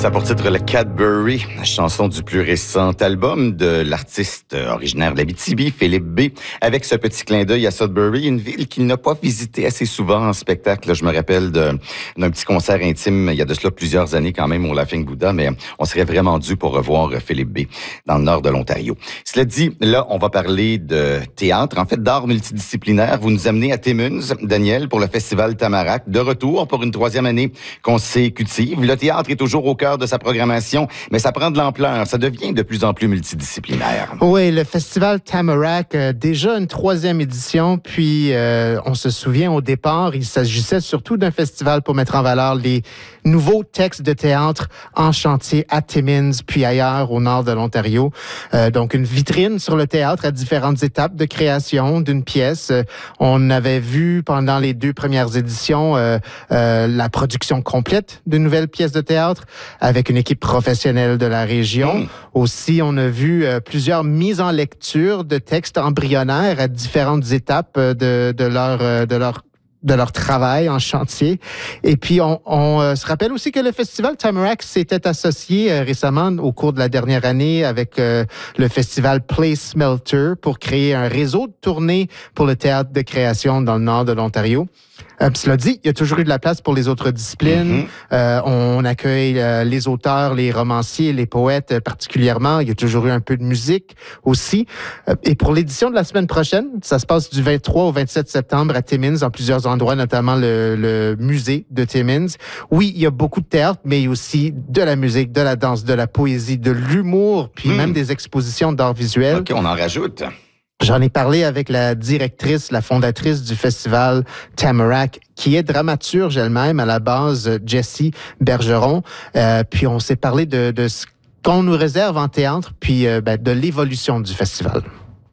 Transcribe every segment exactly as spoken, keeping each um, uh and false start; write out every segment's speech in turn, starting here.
Ça a pour titre le Cadbury, chanson du plus récent album de l'artiste originaire de l'Abitibi, Philippe B. Avec ce petit clin d'œil à Sudbury, une ville qu'il n'a pas visitée assez souvent en spectacle. Je me rappelle de, d'un petit concert intime il y a de cela plusieurs années quand même au Laughing Buddha, mais on serait vraiment dû pour revoir Philippe B. dans le nord de l'Ontario. Cela dit, là, on va parler de théâtre, en fait d'art multidisciplinaire. Vous nous amenez à Timmins, Daniel, pour le Festival Tamarack, de retour pour une troisième année consécutive. Le théâtre est toujours au cœur de sa programmation, mais ça prend de l'ampleur. Ça devient de plus en plus multidisciplinaire. Oui, le Festival Tamarack, euh, déjà une troisième édition, puis euh, on se souvient au départ, il s'agissait surtout d'un festival pour mettre en valeur les nouveaux textes de théâtre en chantier à Timmins, puis ailleurs au nord de l'Ontario. Euh, donc une vitrine sur le théâtre à différentes étapes de création d'une pièce. Euh, on avait vu pendant les deux premières éditions euh, euh, la production complète d'une nouvelle pièce de théâtre avec une équipe professionnelle de la région. Mmh. Aussi, on a vu euh, plusieurs mises en lecture de textes embryonnaires à différentes étapes euh, de, de leur euh, de leur de leur travail en chantier. Et puis, on, on euh, se rappelle aussi que le Festival Tamarack s'était associé euh, récemment au cours de la dernière année avec euh, le Festival Play Smelter pour créer un réseau de tournées pour le théâtre de création dans le nord de l'Ontario. Euh, cela dit, il y a toujours eu de la place pour les autres disciplines. Mm-hmm. Euh, on accueille euh, les auteurs, les romanciers, les poètes euh, particulièrement. Il y a toujours eu un peu de musique aussi. Euh, et pour l'édition de la semaine prochaine, ça se passe du vingt-trois au vingt-sept septembre à Timmins, dans plusieurs endroits, notamment le, le musée de Timmins. Oui, il y a beaucoup de théâtre, mais il y a aussi de la musique, de la danse, de la poésie, de l'humour, puis mm. même des expositions d'art visuel. OK, on en rajoute. J'en ai parlé avec la directrice, la fondatrice du festival Tamarack, qui est dramaturge elle-même à la base, Jessie Bergeron. Euh, puis on s'est parlé de, de ce qu'on nous réserve en théâtre, puis euh, ben, de l'évolution du festival.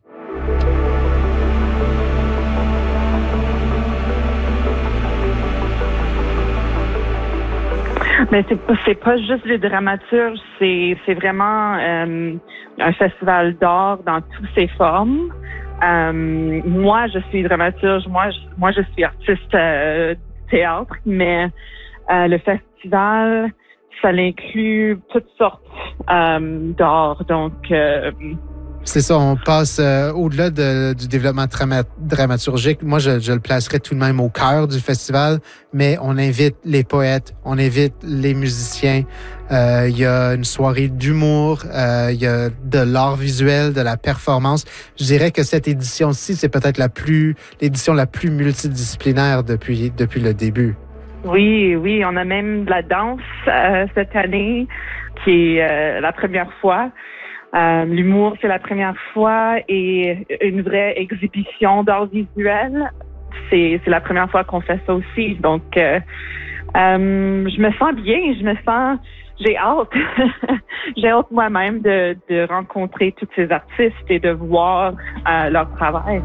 Mais c'est pas, c'est pas juste les dramaturges, c'est, c'est vraiment euh, un festival d'art dans toutes ses formes. Euh, moi, je suis dramaturge, moi, je, moi, je suis artiste euh, théâtre, mais euh, le festival, ça inclut toutes sortes euh, d'art. Donc, euh, c'est ça, on passe euh, au-delà de, du développement drama- dramaturgique. Moi, je, je le placerais tout de même au cœur du festival, mais on invite les poètes, on invite les musiciens. Euh, il y a une soirée d'humour, euh, il y a de l'art visuel, de la performance. Je dirais que cette édition-ci, c'est peut-être la plus l'édition la plus multidisciplinaire depuis depuis le début. Oui, oui, on a même de la danse euh, cette année, qui est euh, la première fois. Euh, l'humour, c'est la première fois, et une vraie exhibition d'art visuel, c'est, c'est la première fois qu'on fait ça aussi. Donc, euh, euh, je me sens bien, je me sens, j'ai hâte, j'ai hâte moi-même de, de rencontrer tous ces artistes et de voir euh, leur travail.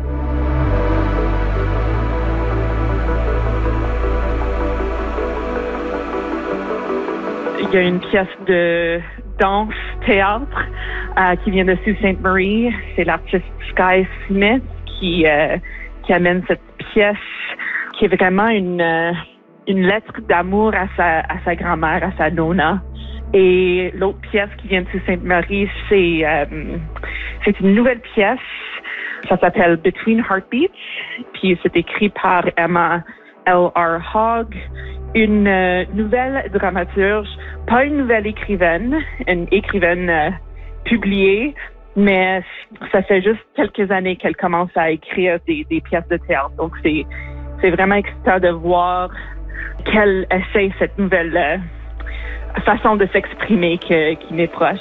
Il y a une pièce de danse, théâtre, euh, qui vient de Sault Ste. Marie. C'est l'artiste Sky Smith qui, euh, qui amène cette pièce qui est vraiment une, euh, une lettre d'amour à sa, à sa grand-mère, à sa nonna. Et l'autre pièce qui vient de Sault Ste. Marie, c'est, euh, c'est une nouvelle pièce. Ça s'appelle Between Heartbeats. Puis c'est écrit par Emma L R Hogg, une euh, nouvelle dramaturge, pas une nouvelle écrivaine, une écrivaine euh, publiée, mais ça fait juste quelques années qu'elle commence à écrire des, des pièces de théâtre. Donc c'est c'est vraiment excitant de voir qu'elle essaie cette nouvelle euh, façon de s'exprimer que, qui m'est proche.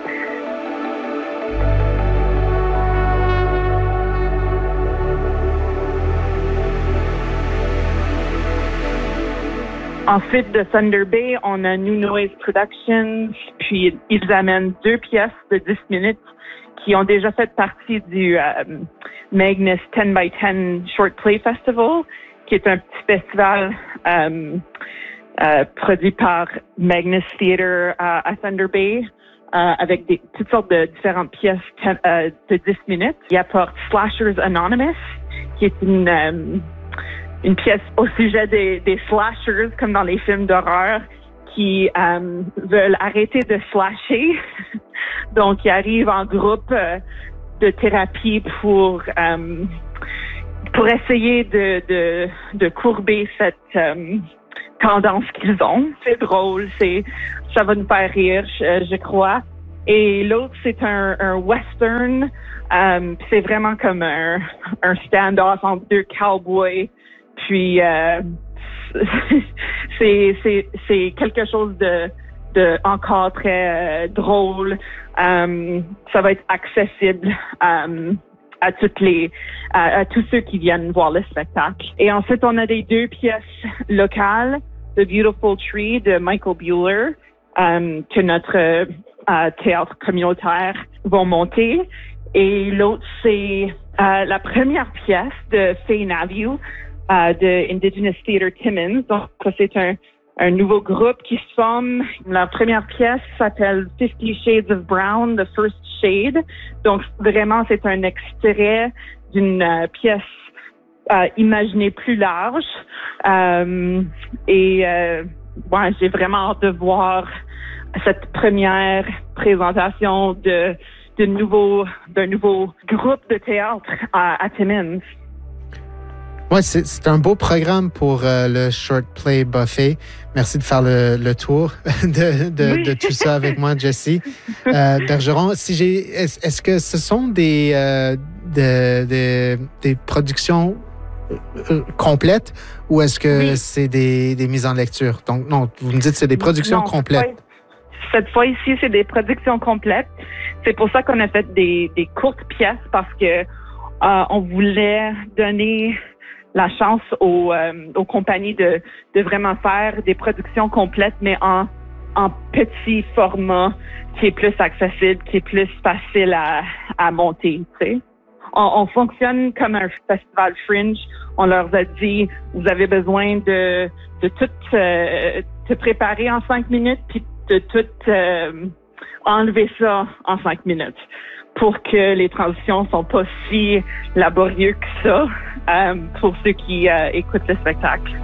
Ensuite, de Thunder Bay, on a New Noise Productions, puis ils amènent deux pièces de dix minutes qui ont déjà fait partie du euh, Magnus ten by ten Short Play Festival, qui est un petit festival euh, euh, produit par Magnus Theatre à, à Thunder Bay, euh, avec des, toutes sortes de différentes pièces ten, euh, de dix minutes. Il apporte Slashers Anonymous, qui est une... Euh, une pièce au sujet des, des slashers, comme dans les films d'horreur, qui euh, veulent arrêter de slasher. Donc, ils arrivent en groupe euh, de thérapie pour euh, pour essayer de de, de courber cette euh, tendance qu'ils ont. C'est drôle, c'est ça va nous faire rire, je, je crois. Et l'autre, c'est un, un western. Euh, c'est vraiment comme un, un stand-off entre deux cowboys. Puis euh, c'est c'est c'est quelque chose de de encore très euh, drôle. Euh, ça va être accessible euh, à toutes les à, à tous ceux qui viennent voir le spectacle. Et ensuite, on a des deux pièces locales, The Beautiful Tree de Michael Bueller, euh, que notre euh, théâtre communautaire va monter. Et l'autre, c'est euh, la première pièce de Faye Naviu euh, de Indigenous Theatre Timmins. Donc, ça, c'est un un nouveau groupe qui se forme. La première pièce s'appelle Fifty Shades of Brown, The First Shade. Donc, vraiment, c'est un extrait d'une euh, pièce euh, imaginée plus large. Euh, et euh, ouais, j'ai vraiment hâte de voir cette première présentation de, de nouveau, d'un nouveau groupe de théâtre à, à Timmins. Oui, c'est, c'est un beau programme pour euh, le Short Play Buffet. Merci de faire le, le tour de, de, oui. de tout ça avec moi, Jessie. Euh, Bergeron, si j'ai, est, est-ce que ce sont des, euh, de, de, des productions euh, complètes ou est-ce que oui. c'est des, des mises en lecture? Donc, non, vous me dites que c'est des productions non, complètes. Cette fois ici, c'est des productions complètes. C'est pour ça qu'on a fait des, des courtes pièces parce que euh, on voulait donner la chance aux, euh, aux compagnies de, de vraiment faire des productions complètes, mais en, en petit format qui est plus accessible, qui est plus facile à, à monter, tu sais. On, on fonctionne comme un festival fringe. On leur a dit, vous avez besoin de, de tout euh, te préparer en cinq minutes, puis de tout euh, enlever ça en cinq minutes, pour que les transitions sont pas si laborieuses que ça euh, pour ceux qui euh, écoutent le spectacle.